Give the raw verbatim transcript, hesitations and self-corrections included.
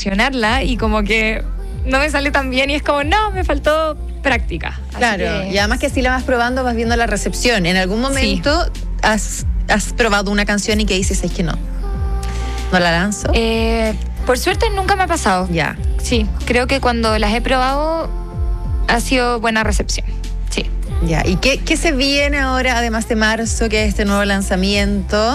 cancionarla y como que no me sale tan bien y es como, no, me faltó práctica. Así Claro, que, y además que así la vas probando, vas viendo la recepción. En algún momento sí. has, has probado una canción y que dices, es que no, no la lanzo. Eh, por suerte nunca me ha pasado. Ya. Sí, creo que cuando las he probado ha sido buena recepción. Sí. Ya, ¿y qué, qué se viene ahora, además de marzo, que es este nuevo lanzamiento?